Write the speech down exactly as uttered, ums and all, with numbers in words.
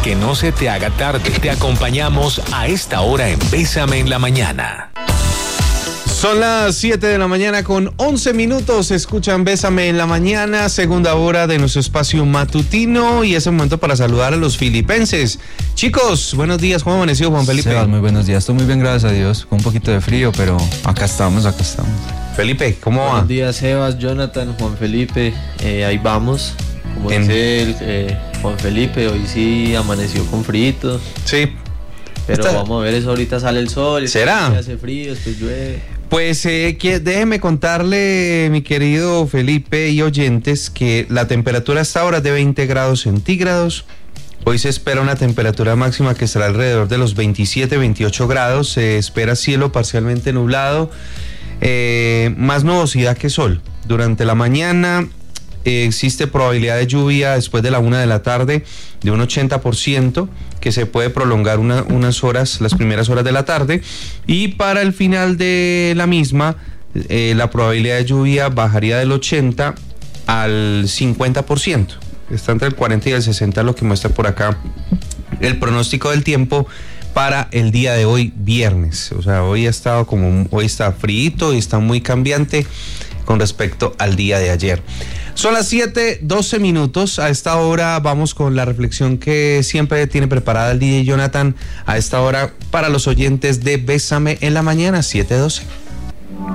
que no se te haga tarde, te acompañamos a esta hora en Bésame en la Mañana. Son las siete de la mañana con once minutos. Escuchan Bésame en la Mañana, segunda hora de nuestro espacio matutino. Y es el momento para saludar a los filipenses. Chicos, buenos días. ¿Cómo amaneció, Juan Felipe? Sebas, muy buenos días. Estoy muy bien, gracias a Dios. Con un poquito de frío, pero acá estamos, acá estamos. Felipe, ¿cómo va? Buenos días, Sebas, Jonathan, Juan Felipe. Eh, ahí vamos. Como En... dice el, eh, Juan Felipe, hoy sí amaneció con frito. Sí. Pero Está... vamos a ver eso, ahorita sale el sol. ¿Será? Hace frío, después llueve. Pues eh, que, déjeme contarle, mi querido Felipe y oyentes, que la temperatura hasta ahora es de veinte grados centígrados. Hoy se espera una temperatura máxima que estará alrededor de los veintisiete, veintiocho grados. Se espera cielo parcialmente nublado, eh, más nubosidad que sol. Durante la mañana eh, existe probabilidad de lluvia después de la una de la tarde de un ochenta por ciento, que se puede prolongar una, unas horas, las primeras horas de la tarde, y para el final de la misma, eh, la probabilidad de lluvia bajaría del ochenta al cincuenta por ciento. Está entre el cuarenta y el sesenta, lo que muestra por acá el pronóstico del tiempo para el día de hoy, viernes. O sea, hoy ha estado como, hoy está frío y está muy cambiante con respecto al día de ayer. Son las siete, doce minutos. A esta hora vamos con la reflexión que siempre tiene preparada el D J Jonathan a esta hora para los oyentes de Bésame en la Mañana, siete doce.